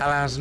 A las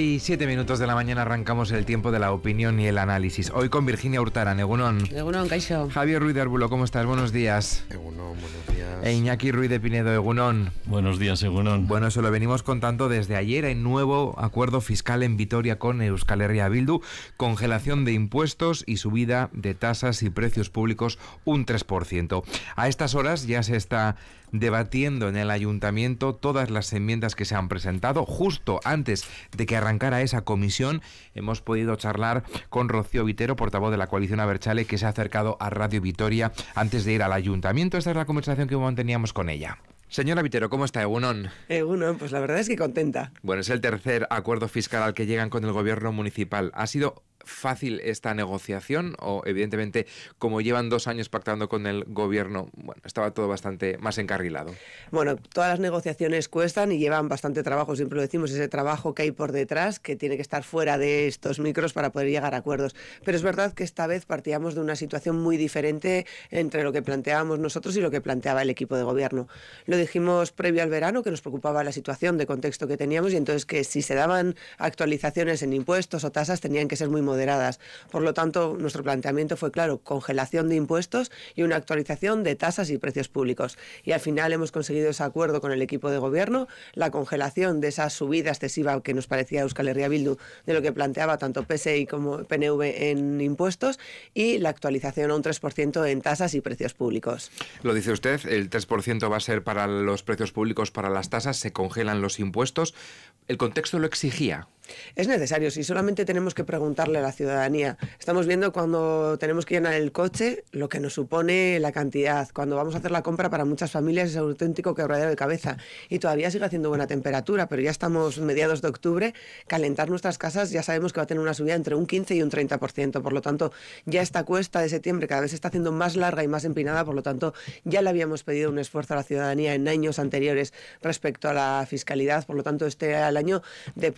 9:07 de la mañana arrancamos el tiempo de la opinión y el análisis. Hoy con Virginia Hurtaran, Egunon. Egunon, Kaixo. Javier Ruiz de Arbulo, ¿cómo estás? Buenos días. Egunon, buenos días. E Iñaki Ruiz de Pinedo, Egunon. Buenos días, Egunon. Bueno, eso lo venimos contando desde ayer. Hay nuevo acuerdo fiscal en Vitoria con Euskal Herria Bildu. Congelación de impuestos y subida de tasas y precios públicos un 3%. A estas horas ya se está debatiendo en el ayuntamiento todas las enmiendas que se han presentado. Justo antes de que arrancara esa comisión hemos podido charlar con Rocío Vitero, portavoz de la coalición Abertzale, que se ha acercado a Radio Vitoria antes de ir al ayuntamiento. Esta es la conversación que manteníamos con ella. Señora Vitero, ¿cómo está? Egunon. Egunon, pues la verdad es que contenta. Bueno, es el tercer acuerdo fiscal al que llegan con el gobierno municipal. ¿Ha sido fácil esta negociación o, evidentemente, como llevan 2 años pactando con el gobierno, bueno, estaba todo bastante más encarrilado? Bueno, todas las negociaciones cuestan y llevan bastante trabajo, siempre lo decimos, ese trabajo que hay por detrás, que tiene que estar fuera de estos micros para poder llegar a acuerdos. Pero es verdad que esta vez partíamos de una situación muy diferente entre lo que planteábamos nosotros y lo que planteaba el equipo de gobierno. Lo dijimos previo al verano, que nos preocupaba la situación de contexto que teníamos y entonces que si se daban actualizaciones en impuestos o tasas tenían que ser muy moderadas. Por lo tanto, nuestro planteamiento fue claro, congelación de impuestos y una actualización de tasas y precios públicos. Y al final hemos conseguido ese acuerdo con el equipo de gobierno, la congelación de esa subida excesiva que nos parecía Euskal Herria Bildu de lo que planteaba tanto PSI como PNV en impuestos y la actualización a un 3% en tasas y precios públicos. Lo dice usted, el 3% va a ser para los precios públicos, para las tasas, se congelan los impuestos. ¿El contexto lo exigía? Es necesario, si solamente tenemos que preguntarle a la ciudadanía. Estamos viendo cuando tenemos que llenar el coche lo que nos supone la cantidad. Cuando vamos a hacer la compra para muchas familias es auténtico quebradero de cabeza. Y todavía sigue haciendo buena temperatura, pero ya estamos mediados de octubre. Calentar nuestras casas ya sabemos que va a tener una subida entre un 15 y un 30%. Por lo tanto, ya esta cuesta de septiembre cada vez se está haciendo más larga y más empinada. Por lo tanto, ya le habíamos pedido un esfuerzo a la ciudadanía en años anteriores respecto a la fiscalidad. Por lo tanto, este era el año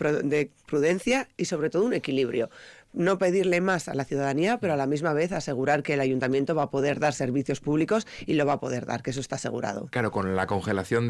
de prudencia y sobre todo un equilibrio. No pedirle más a la ciudadanía, pero a la misma vez asegurar que el ayuntamiento va a poder dar servicios públicos y lo va a poder dar, que eso está asegurado. Claro, con la congelación